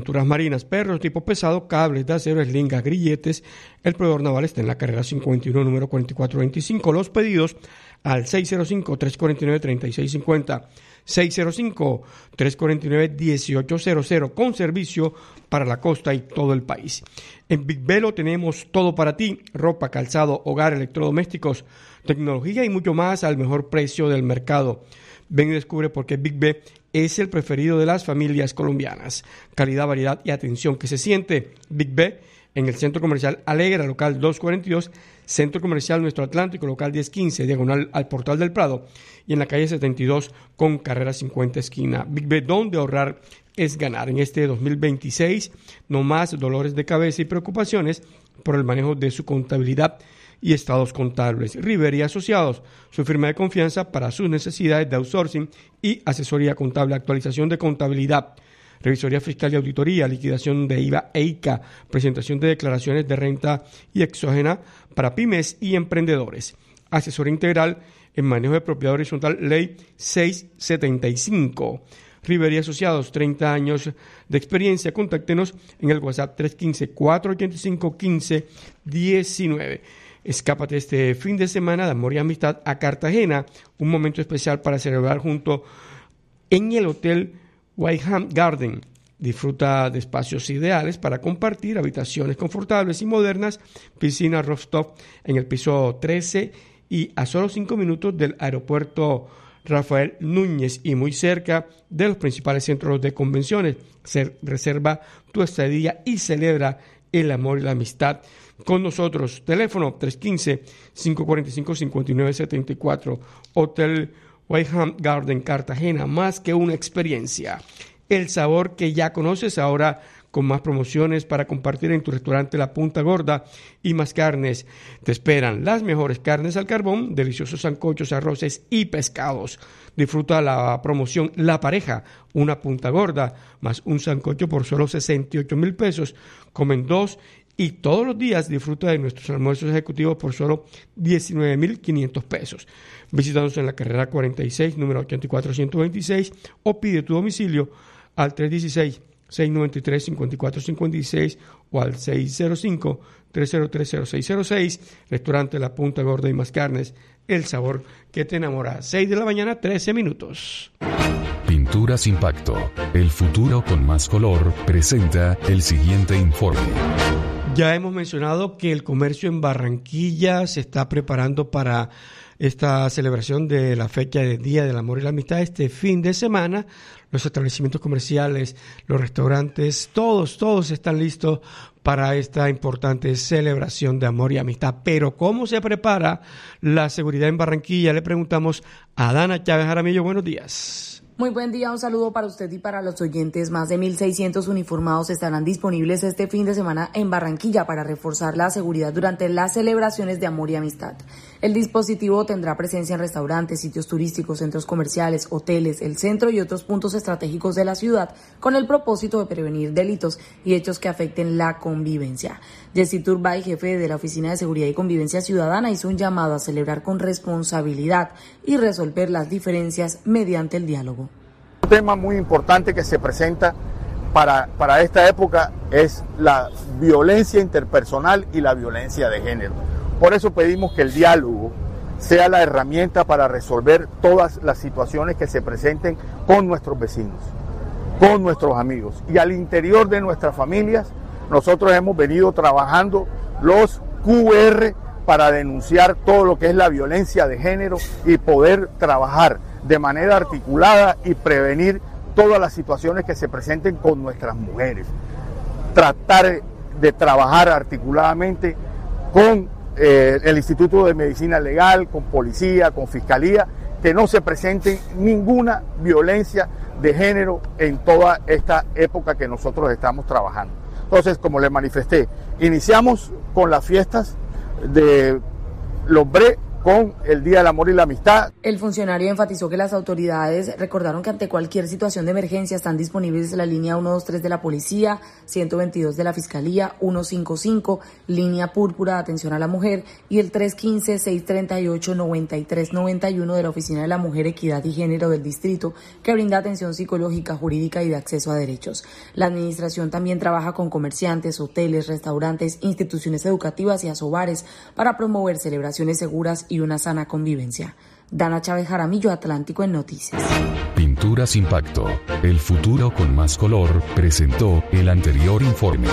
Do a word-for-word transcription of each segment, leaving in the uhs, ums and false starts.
Estructuras marinas, perros tipo pesado, cables de acero, eslingas, grilletes. El proveedor naval está en la carrera cincuenta y uno, número cuarenta y cuatro veinticinco. Los pedidos al seis cero cinco, tres cuatro nueve, tres seis cinco cero, seis cero cinco, tres cuatro nueve, uno ocho cero cero, con servicio para la costa y todo el país. En Big Velo tenemos todo para ti: ropa, calzado, hogar, electrodomésticos, tecnología y mucho más al mejor precio del mercado. Ven y descubre por qué Big B es el preferido de las familias colombianas. Calidad, variedad y atención que se siente. Big B en el Centro Comercial Alegra, local doscientos cuarenta y dos, Centro Comercial Nuestro Atlántico, local diez quince, diagonal al Portal del Prado, y en la calle setenta y dos con carrera cincuenta esquina. Big B, donde ahorrar es ganar. En este dos mil veintiséis, no más dolores de cabeza y preocupaciones por el manejo de su contabilidad y estados contables. River y Asociados, su firma de confianza para sus necesidades de outsourcing y asesoría contable, actualización de contabilidad, revisoría fiscal y auditoría, liquidación de I V A e I C A, presentación de declaraciones de renta y exógena para pymes y emprendedores. Asesoría integral en manejo de propiedad horizontal, ley seiscientos setenta y cinco. River y Asociados, treinta años de experiencia. Contáctenos en el WhatsApp tres uno cinco, cuatro ocho cinco, uno cinco uno nueve. Escápate este fin de semana de amor y amistad a Cartagena, un momento especial para celebrar junto en el Hotel Whiteham Garden. Disfruta de espacios ideales para compartir, habitaciones confortables y modernas, piscina rooftop en el piso trece y a solo cinco minutos del aeropuerto Rafael Núñez y muy cerca de los principales centros de convenciones. Se reserva tu estadía y celebra el amor y la amistad con nosotros. Teléfono tres uno cinco, cinco cuatro cinco, cinco nueve siete cuatro. Hotel Whiteham Garden Cartagena, más que una experiencia. El sabor que ya conoces, ahora con más promociones para compartir en tu restaurante La Punta Gorda y más carnes. Te esperan las mejores carnes al carbón, deliciosos sancochos, arroces y pescados. Disfruta la promoción La Pareja, una punta gorda más un sancocho por solo sesenta y ocho mil pesos. Comen dos y todos los días disfruta de nuestros almuerzos ejecutivos por solo diecinueve mil quinientos pesos. Visítanos en la carrera cuarenta y seis, número ochenta y cuatro ciento veintiséis, o pide tu domicilio al tres uno seis, seis nueve tres, cinco cuatro cinco seis o al seis cero cinco, tres cero tres, cero seis cero seis. Restaurante La Punta Gorda y más carnes, el sabor que te enamora. seis de la mañana, trece minutos. Pinturas Impacto, el futuro con más color, presenta el siguiente informe. Ya hemos mencionado que el comercio en Barranquilla se está preparando para esta celebración de la fecha del Día del Amor y la Amistad este fin de semana. Los establecimientos comerciales, los restaurantes, todos, todos están listos para esta importante celebración de amor y amistad. Pero ¿cómo se prepara la seguridad en Barranquilla? Le preguntamos a Dana Chávez Jaramillo. Buenos días. Muy buen día, un saludo para usted y para los oyentes. Más de mil seiscientos uniformados estarán disponibles este fin de semana en Barranquilla para reforzar la seguridad durante las celebraciones de amor y amistad. El dispositivo tendrá presencia en restaurantes, sitios turísticos, centros comerciales, hoteles, el centro y otros puntos estratégicos de la ciudad, con el propósito de prevenir delitos y hechos que afecten la convivencia. Jessy Turbay, jefe de la Oficina de Seguridad y Convivencia Ciudadana, hizo un llamado a celebrar con responsabilidad y resolver las diferencias mediante el diálogo. Un tema muy importante que se presenta para, para esta época es la violencia interpersonal y la violencia de género. Por eso pedimos que el diálogo sea la herramienta para resolver todas las situaciones que se presenten con nuestros vecinos, con nuestros amigos. Y al interior de nuestras familias, nosotros hemos venido trabajando los Q R para denunciar todo lo que es la violencia de género y poder trabajar de manera articulada y prevenir todas las situaciones que se presenten con nuestras mujeres. Tratar de trabajar articuladamente con eh, el Instituto de Medicina Legal, con policía, con fiscalía, que no se presente ninguna violencia de género en toda esta época que nosotros estamos trabajando. Entonces, como les manifesté, iniciamos con las fiestas de Lombré con el Día del Amor y la Amistad. El funcionario enfatizó que las autoridades recordaron que ante cualquier situación de emergencia están disponibles la línea ciento veintitrés de la Policía, ciento veintidós de la Fiscalía, ciento cincuenta y cinco, línea Púrpura de Atención a la Mujer y el tres uno cinco, seis tres ocho, nueve tres nueve uno de la Oficina de la Mujer, Equidad y Género del Distrito, que brinda atención psicológica, jurídica y de acceso a derechos. La administración también trabaja con comerciantes, hoteles, restaurantes, instituciones educativas y asobares para promover celebraciones seguras y una sana convivencia. Dana Chávez Jaramillo, Atlántico en Noticias. Pinturas Impacto, el futuro con más color, presentó el anterior informe.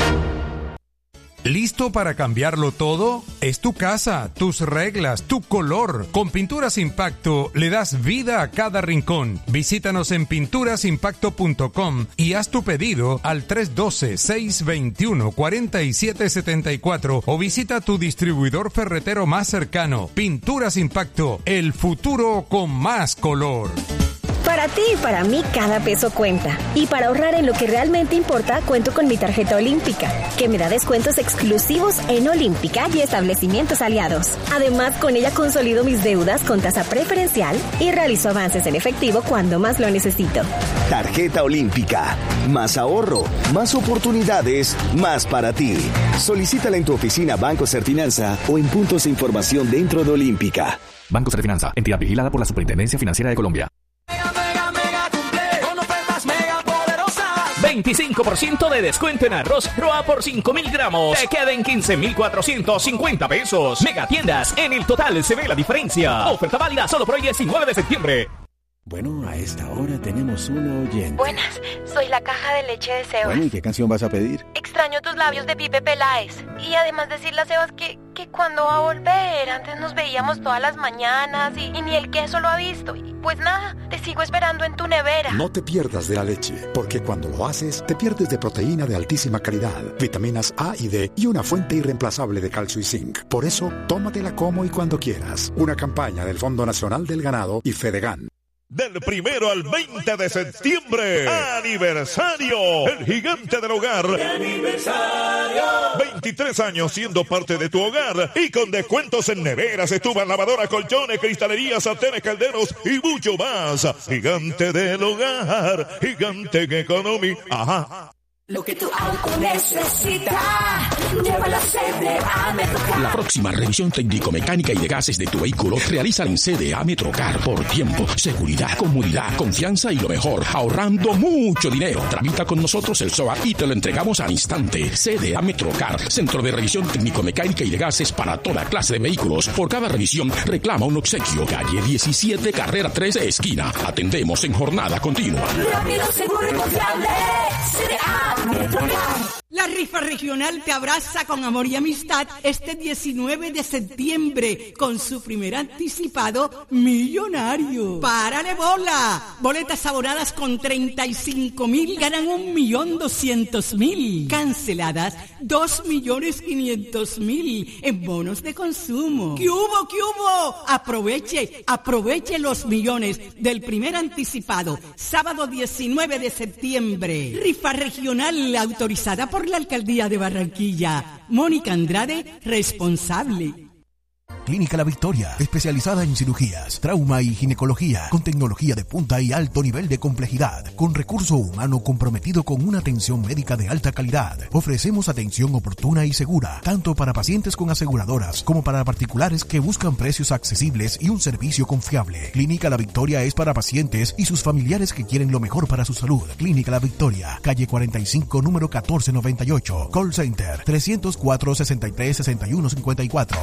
¿Listo para cambiarlo todo? Es tu casa, tus reglas, tu color. Con Pinturas Impacto le das vida a cada rincón. Visítanos en pinturas impacto punto com y haz tu pedido al tres uno dos, seis dos uno, cuatro siete siete cuatro o visita tu distribuidor ferretero más cercano. Pinturas Impacto, el futuro con más color. Para ti y para mí cada peso cuenta. Y para ahorrar en lo que realmente importa, cuento con mi tarjeta Olímpica, que me da descuentos exclusivos en Olímpica y establecimientos aliados. Además, con ella consolido mis deudas con tasa preferencial y realizo avances en efectivo cuando más lo necesito. Tarjeta Olímpica. Más ahorro, más oportunidades, más para ti. Solicítala en tu oficina Banco Serfinanza o en puntos de información dentro de Olímpica. Banco Serfinanza, entidad vigilada por la Superintendencia Financiera de Colombia. veinticinco por ciento de descuento en arroz Roa por cinco mil gramos. Te queden quince mil cuatrocientos cincuenta pesos. Mega tiendas, en el total se ve la diferencia. Oferta válida solo por el diecinueve de septiembre. Bueno, a esta hora tenemos un oyente. Buenas, soy la caja de leche de Sebas. Bueno, ¿y qué canción vas a pedir? Extraño tus labios de Pipe Peláez. Y además decirle a Sebas que, que cuando va a volver. Antes nos veíamos todas las mañanas y, y ni el queso lo ha visto. Y pues nada, te sigo esperando en tu nevera. No te pierdas de la leche, porque cuando lo haces, te pierdes de proteína de altísima calidad, vitaminas A y D y una fuente irreemplazable de calcio y zinc. Por eso, tómatela como y cuando quieras. Una campaña del Fondo Nacional del Ganado y Fedegan. Del primero al veinte de septiembre, aniversario, el gigante del hogar. ¡Aniversario! veintitrés años siendo parte de tu hogar y con descuentos en neveras, estufas, lavadoras, colchones, cristalerías, sartenes, calderos y mucho más. Gigante del hogar, gigante en economía. Ajá. Lo que tu auto necesita, llévala a C D A Metrocar. La próxima revisión técnico-mecánica y de gases de tu vehículo realiza en C D A Metrocar por tiempo, seguridad, comodidad, confianza y lo mejor, ahorrando mucho dinero. Tramita con nosotros el S O A y te lo entregamos al instante. C D A Metrocar, centro de revisión técnico-mecánica y de gases para toda clase de vehículos. Por cada revisión reclama un obsequio. Calle diecisiete, carrera trece, esquina. Atendemos en jornada continua. Rápido, seguro y confiable. C D A. La rifa regional te abraza con amor y amistad este diecinueve de septiembre con su primer anticipado millonario. ¡Párale bola! Boletas abonadas con treinta y cinco mil ganan un millón doscientos mil. Canceladas dos millones quinientos mil en bonos de consumo. ¿Qué hubo, qué hubo? Aproveche, aproveche los millones del primer anticipado. Sábado diecinueve de septiembre. Rifa regional autorizada por la Alcaldía de Barranquilla. Mónica Andrade, responsable. Clínica La Victoria, especializada en cirugías, trauma y ginecología, con tecnología de punta y alto nivel de complejidad, con recurso humano comprometido con una atención médica de alta calidad. Ofrecemos atención oportuna y segura, tanto para pacientes con aseguradoras como para particulares que buscan precios accesibles y un servicio confiable. Clínica La Victoria es para pacientes y sus familiares que quieren lo mejor para su salud. Clínica La Victoria, calle cuarenta y cinco, número catorce noventa y ocho. Call Center tres cero cuatro, sesenta y tres, sesenta y uno cincuenta y cuatro.